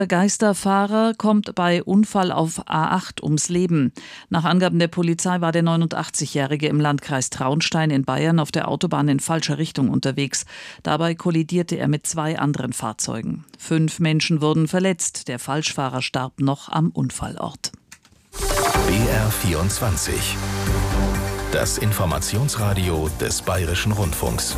Der Geisterfahrer kommt bei Unfall auf A8 ums Leben. Nach Angaben der Polizei war der 89-Jährige im Landkreis Traunstein in Bayern auf der Autobahn in falscher Richtung unterwegs. Dabei kollidierte er mit 2 anderen Fahrzeugen. 5 Menschen wurden verletzt. Der Falschfahrer starb noch am Unfallort. BR24. Das Informationsradio des Bayerischen Rundfunks.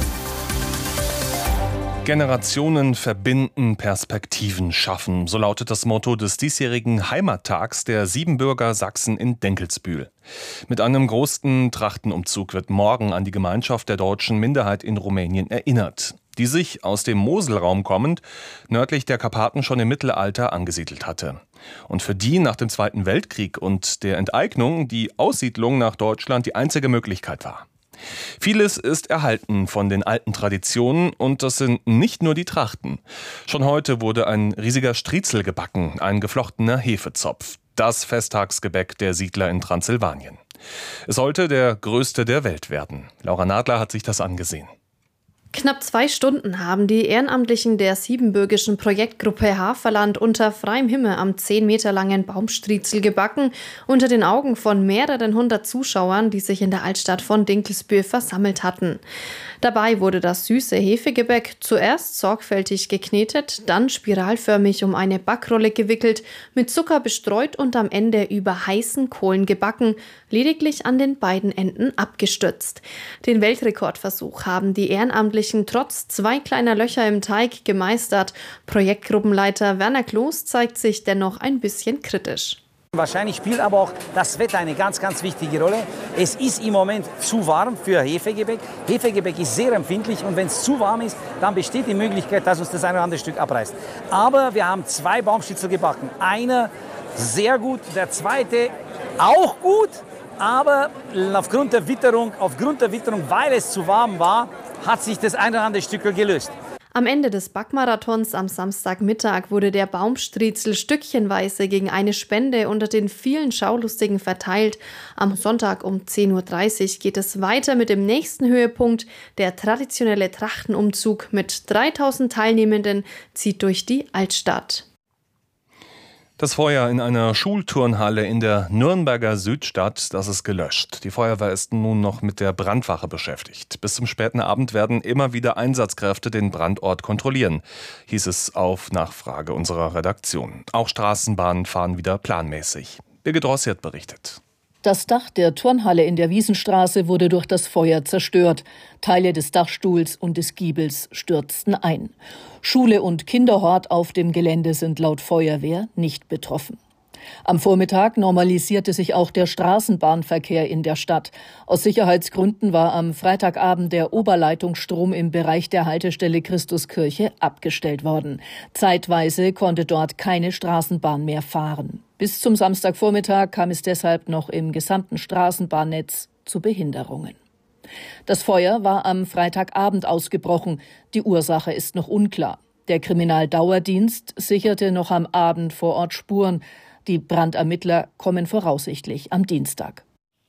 Generationen verbinden, Perspektiven schaffen. So lautet das Motto des diesjährigen Heimattags der Siebenbürger Sachsen in Denkelsbühl. Mit einem großen Trachtenumzug wird morgen an die Gemeinschaft der deutschen Minderheit in Rumänien erinnert, die sich aus dem Moselraum kommend nördlich der Karpaten schon im Mittelalter angesiedelt hatte. Und für die nach dem Zweiten Weltkrieg und der Enteignung die Aussiedlung nach Deutschland die einzige Möglichkeit war. Vieles ist erhalten von den alten Traditionen und das sind nicht nur die Trachten. Schon heute wurde ein riesiger Striezel gebacken, ein geflochtener Hefezopf. Das Festtagsgebäck der Siedler in Transsilvanien. Es sollte der größte der Welt werden. Laura Nadler hat sich das angesehen. Knapp 2 Stunden haben die Ehrenamtlichen der siebenbürgischen Projektgruppe Haferland unter freiem Himmel am 10 Meter langen Baumstriezel gebacken, unter den Augen von mehreren 100 Zuschauern, die sich in der Altstadt von Dinkelsbühl versammelt hatten. Dabei wurde das süße Hefegebäck zuerst sorgfältig geknetet, dann spiralförmig um eine Backrolle gewickelt, mit Zucker bestreut und am Ende über heißen Kohlen gebacken, lediglich an den beiden Enden abgestützt. Den Weltrekordversuch haben die Ehrenamtlichen trotz 2 kleiner Löcher im Teig gemeistert. Projektgruppenleiter Werner Kloß zeigt sich dennoch ein bisschen kritisch. Wahrscheinlich spielt aber auch das Wetter eine ganz, ganz wichtige Rolle. Es ist im Moment zu warm für Hefegebäck. Hefegebäck ist sehr empfindlich und wenn es zu warm ist, dann besteht die Möglichkeit, dass uns das eine oder andere Stück abreißt. Aber wir haben 2 Baumstriezel gebacken. Einer sehr gut, der zweite auch gut, aber aufgrund der Witterung, weil es zu warm war, hat sich das eine oder andere Stück gelöst. Am Ende des Backmarathons am Samstagmittag wurde der Baumstriezel stückchenweise gegen eine Spende unter den vielen Schaulustigen verteilt. Am Sonntag um 10.30 Uhr geht es weiter mit dem nächsten Höhepunkt. Der traditionelle Trachtenumzug mit 3000 Teilnehmenden zieht durch die Altstadt. Das Feuer in einer Schulturnhalle in der Nürnberger Südstadt, das ist gelöscht. Die Feuerwehr ist nun noch mit der Brandwache beschäftigt. Bis zum späten Abend werden immer wieder Einsatzkräfte den Brandort kontrollieren, hieß es auf Nachfrage unserer Redaktion. Auch Straßenbahnen fahren wieder planmäßig. Birgit Rossiert berichtet. Das Dach der Turnhalle in der Wiesenstraße wurde durch das Feuer zerstört. Teile des Dachstuhls und des Giebels stürzten ein. Schule und Kinderhort auf dem Gelände sind laut Feuerwehr nicht betroffen. Am Vormittag normalisierte sich auch der Straßenbahnverkehr in der Stadt. Aus Sicherheitsgründen war am Freitagabend der Oberleitungsstrom im Bereich der Haltestelle Christuskirche abgestellt worden. Zeitweise konnte dort keine Straßenbahn mehr fahren. Bis zum Samstagvormittag kam es deshalb noch im gesamten Straßenbahnnetz zu Behinderungen. Das Feuer war am Freitagabend ausgebrochen. Die Ursache ist noch unklar. Der Kriminaldauerdienst sicherte noch am Abend vor Ort Spuren. Die Brandermittler kommen voraussichtlich am Dienstag.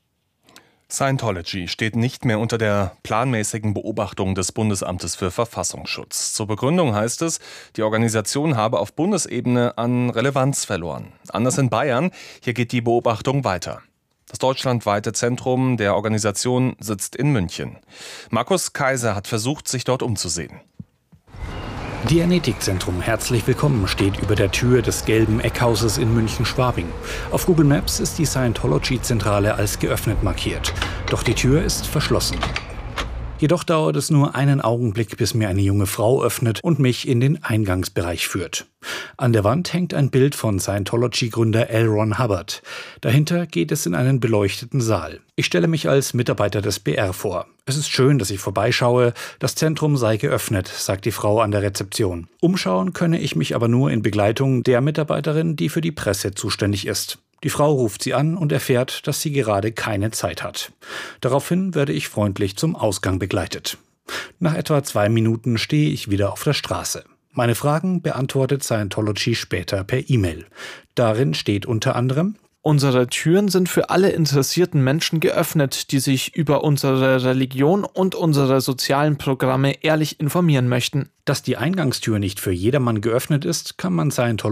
Scientology steht nicht mehr unter der planmäßigen Beobachtung des Bundesamtes für Verfassungsschutz. Zur Begründung heißt es, die Organisation habe auf Bundesebene an Relevanz verloren. Anders in Bayern, hier geht die Beobachtung weiter. Das deutschlandweite Zentrum der Organisation sitzt in München. Markus Kaiser hat versucht, sich dort umzusehen. Dianetikzentrum Herzlich Willkommen steht über der Tür des gelben Eckhauses in München-Schwabing. Auf Google Maps ist die Scientology-Zentrale als geöffnet markiert. Doch die Tür ist verschlossen. Jedoch dauert es nur einen Augenblick, bis mir eine junge Frau öffnet und mich in den Eingangsbereich führt. An der Wand hängt ein Bild von Scientology-Gründer L. Ron Hubbard. Dahinter geht es in einen beleuchteten Saal. Ich stelle mich als Mitarbeiter des BR vor. Es ist schön, dass ich vorbeischaue. Das Zentrum sei geöffnet, sagt die Frau an der Rezeption. Umschauen könne ich mich aber nur in Begleitung der Mitarbeiterin, die für die Presse zuständig ist. Die Frau ruft sie an und erfährt, dass sie gerade keine Zeit hat. Daraufhin werde ich freundlich zum Ausgang begleitet. Nach etwa 2 Minuten stehe ich wieder auf der Straße. Meine Fragen beantwortet Scientology später per E-Mail. Darin steht unter anderem: Unsere Türen sind für alle interessierten Menschen geöffnet, die sich über unsere Religion und unsere sozialen Programme ehrlich informieren möchten. Dass die Eingangstür nicht für jedermann geöffnet ist, kann man Scientology